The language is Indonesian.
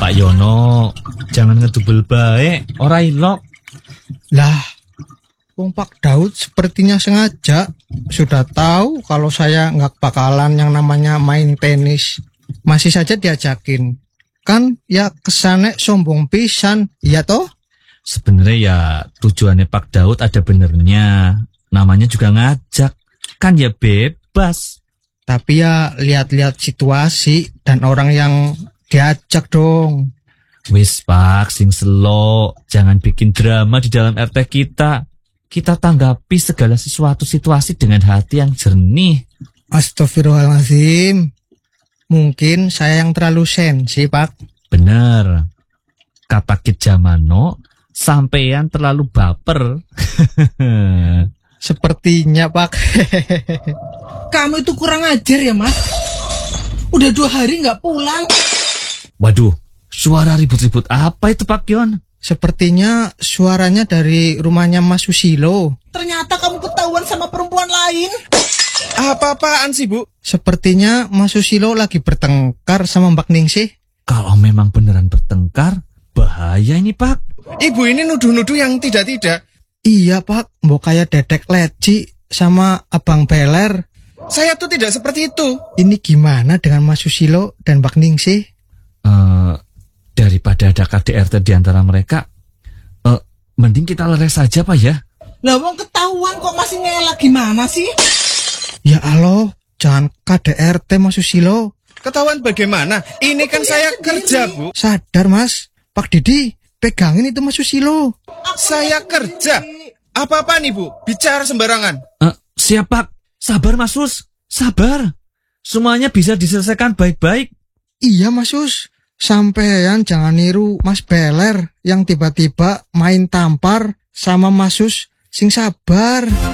Pak Yono, jangan ngedubel bae, ora ilok. Lah, wong Pak Daud sepertinya sengaja sudah tahu kalau saya nggak bakalan yang namanya main tenis. Masih saja diajakin. Kan ya kesane sombong pisan, iya toh? Sebenarnya ya tujuannya Pak Daud ada benernya. Namanya juga ngajak. Kan ya bebas. Tapi ya lihat-lihat situasi dan orang yang diajak dong. Wis Pak, sing selo. Jangan bikin drama di dalam RT kita. Kita tanggapi segala sesuatu situasi dengan hati yang jernih. Astagfirullahaladzim. Mungkin saya yang terlalu sensi, Pak. Bener. Kata Kit Jamano, sampeyan terlalu baper. Sepertinya, Pak. Kamu itu kurang ajar ya, Mas. Udah 2 hari nggak pulang. Waduh, suara ribut-ribut apa itu Pak Yon? Sepertinya suaranya dari rumahnya Mas Susilo. Ternyata kamu ketahuan sama perempuan lain. Apa-apaan sih, Bu? Sepertinya Mas Susilo lagi bertengkar sama Mbak Ningsih. Kalau memang beneran bertengkar, bahaya ini Pak. Ibu ini nuduh-nuduh yang tidak-tidak. Iya, Pak. Mbok kayak Dedek Leci sama Abang Beler. Saya tuh tidak seperti itu. Ini gimana dengan Mas Susilo dan Mbak Ningsih? Daripada ada KDRT di antara mereka, mending kita leres saja Pak ya. Lah wong ketahuan kok masih ngelak, gimana sih? Ya Allah, jangan KDRT Mas Susilo. Ketahuan bagaimana? Ini kan saya kerja, Bu. Sadar, Mas. Pak Didi, pegangin itu Mas Susilo. Saya kerja. Apa-apa nih, Bu? Bicara sembarangan. Siap Pak. Sabar Mas Sus. Sabar. Semuanya bisa diselesaikan baik-baik. Iya, Mas Sus. Sampean jangan niru Mas Beler yang tiba-tiba main tampar sama Mas Sus sing sabar.